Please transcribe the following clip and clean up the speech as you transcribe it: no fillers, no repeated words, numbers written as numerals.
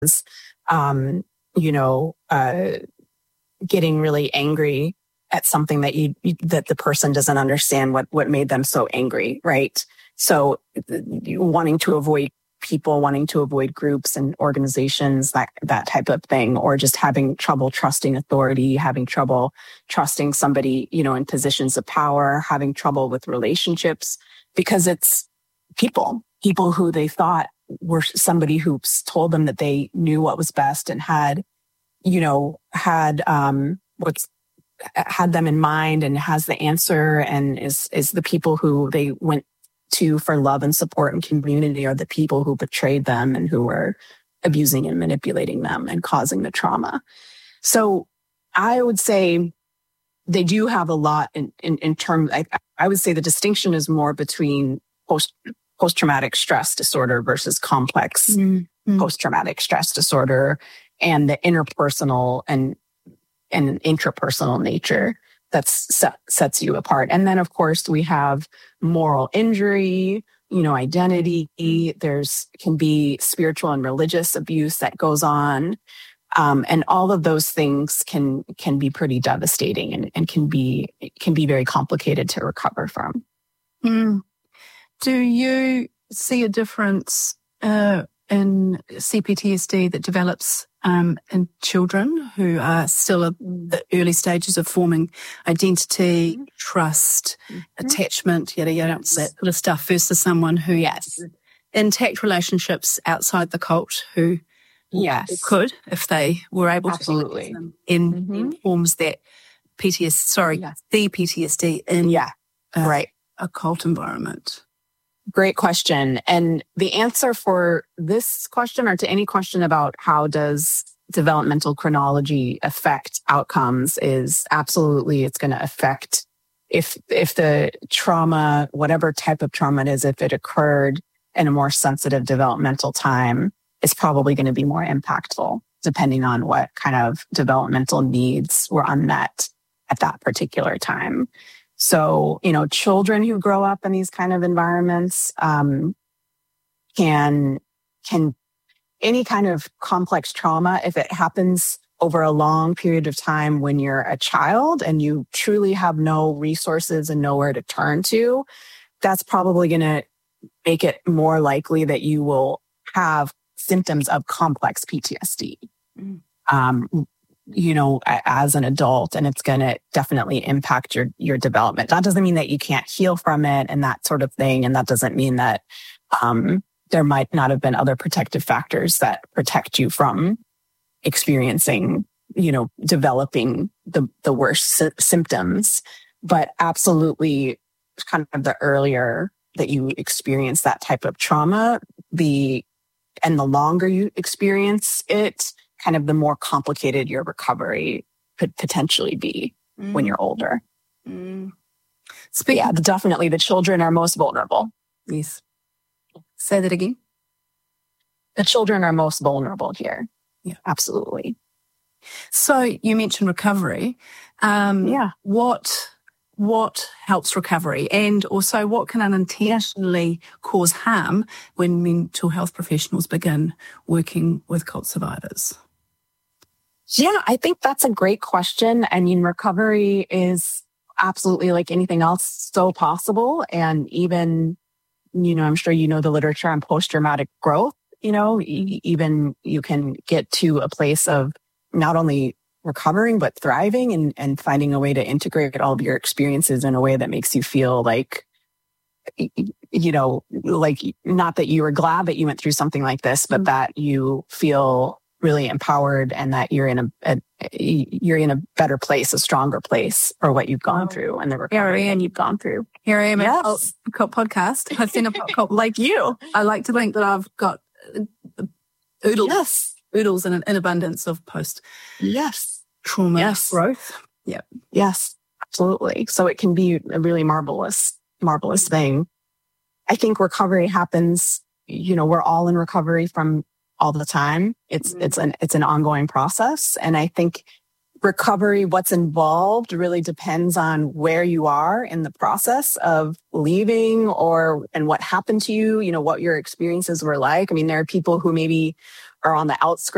um, you know, uh, getting really angry at something that that the person doesn't understand what made them so angry, right? So wanting to avoid people, wanting to avoid groups and organizations, that type of thing, or just having trouble trusting authority, having trouble trusting somebody, in positions of power, having trouble with relationships, because it's people who they thought were somebody who told them that they knew what was best and had, had them in mind and has the answer, and is the people who they went to for love and support and community are the people who betrayed them and who were abusing and manipulating them and causing the trauma. So I would say they do have a lot in terms. I would say the distinction is more between post-traumatic stress disorder versus complex post-traumatic stress disorder, and the interpersonal and intrapersonal nature that sets you apart. And then, of course, we have moral injury, identity. There's can be spiritual and religious abuse that goes on. And all of those things can be pretty devastating and can be very complicated to recover from. Do you see a difference in CPTSD that develops in children who are still at the early stages of forming identity, trust, attachment, yada yada, that sort of stuff, versus someone who has intact relationships outside the cult who could, if they were able Absolutely. to, in forms that the PTSD in a cult environment? Great question. And the answer for this question, or to any question about how does developmental chronology affect outcomes, is absolutely it's going to affect if the trauma, whatever type of trauma it is, if it occurred in a more sensitive developmental time, it's probably going to be more impactful depending on what kind of developmental needs were unmet at that particular time. So, children who grow up in these kind of environments can any kind of complex trauma, if it happens over a long period of time when you're a child and you truly have no resources and nowhere to turn to, that's probably going to make it more likely that you will have symptoms of complex PTSD. As an adult, and it's going to definitely impact your development. That doesn't mean that you can't heal from it and that sort of thing. And that doesn't mean that there might not have been other protective factors that protect you from experiencing, developing the worst symptoms. But absolutely, kind of the earlier that you experience that type of trauma, the longer you experience it, kind of the more complicated your recovery could potentially be when you're older. Definitely the children are most vulnerable. Yes. Say that again. The children are most vulnerable here. Yeah, absolutely. So you mentioned recovery. What helps recovery? And also what can unintentionally cause harm when mental health professionals begin working with cult survivors? Yeah, I think that's a great question. I mean, recovery is absolutely, like anything else, so possible. And even, I'm sure the literature on post-traumatic growth, even you can get to a place of not only recovering, but thriving and finding a way to integrate all of your experiences in a way that makes you feel like, like not that you were glad that you went through something like this, but that you feel really empowered and that you're in a better place, a stronger place for what you've gone through and the recovery and you've gone through. Here I am at a cult podcast. I've seen a cult like you. I like to think that I've got oodles in abundance of post-trauma growth. Yeah. Yes, absolutely. So it can be a really marvelous thing. I think recovery happens, we're all in recovery from all the time. It's an ongoing process. And I think recovery, what's involved really depends on where you are in the process of leaving and what happened to you, what your experiences were like. I mean, there are people who maybe are on the outskirts